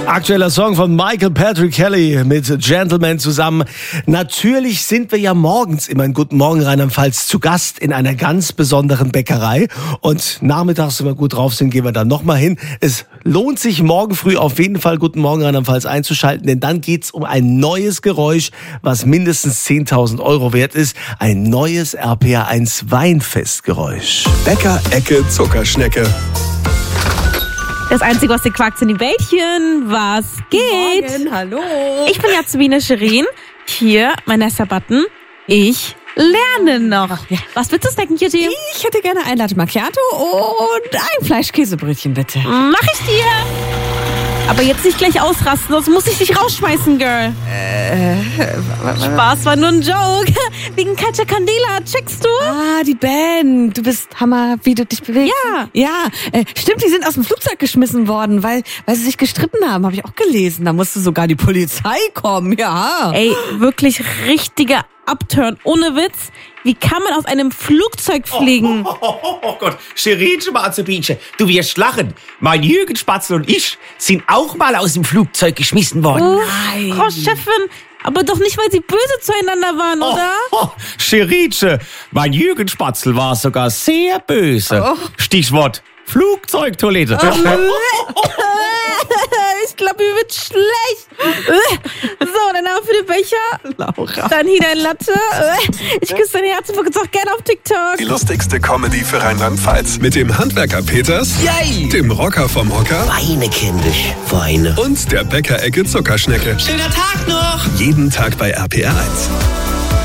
Aktueller Song von Michael Patrick Kelly mit Gentleman zusammen. Natürlich sind wir ja morgens immer in Guten Morgen Rheinland-Pfalz zu Gast in einer ganz besonderen Bäckerei. Und nachmittags, wenn wir gut drauf sind, gehen wir dann nochmal hin. Es lohnt sich morgen früh auf jeden Fall Guten Morgen Rheinland-Pfalz einzuschalten, denn dann geht's um ein neues Geräusch, was mindestens 10.000 € wert ist. Ein neues RPR1 Weinfestgeräusch. Bäcker-Ecke Zuckerschnecke. Das Einzige, was dir quakt, sind die Bällchen. Was geht? Morgen, hallo. Ich bin Jasmine Scherin. Hier, mein Nessa Button. Ich lerne noch. Was willst du snacken, Cutie? Ich hätte gerne ein Latte Macchiato und ein Fleischkäsebrötchen, bitte. Mach ich dir. Aber jetzt nicht gleich ausrasten, sonst muss ich dich rausschmeißen, Girl. Spaß, war nur ein Joke. Wegen Katja Candela, checkst du? Ah, die Band. Du bist Hammer, wie du dich bewegst. Ja, stimmt, die sind aus dem Flugzeug geschmissen worden, weil sie sich gestritten haben, habe ich auch gelesen. Da musste sogar die Polizei kommen, ja. Ey, wirklich richtiger Upturn, ohne Witz. Wie kann man aus einem Flugzeug fliegen? Oh Gott, Scherinchen, Marzebinsche, du wirst lachen. Mein Jürgen Spatzel und ich sind auch mal aus dem Flugzeug geschmissen worden. Nein. Frau Chefin, aber doch nicht, weil sie böse zueinander waren, oder? Scherinchen, mein Jürgen Spatzel war sogar sehr böse. Stichwort Flugzeugtoilette. Ich glaube, mir wird schlecht. So, dann haben wir für den Becher. Laura. Dann hier dein Latte. Ich küsse dein Herz und vergiss auch gerne auf TikTok. Die lustigste Comedy für Rheinland-Pfalz. Mit dem Handwerker Peters, Yay! dem Rocker vom Hocker Weine, kindisch, Weine. und der Bäcker-Ecke Zuckerschnecke. Schöner Tag noch! Jeden Tag bei RPR1.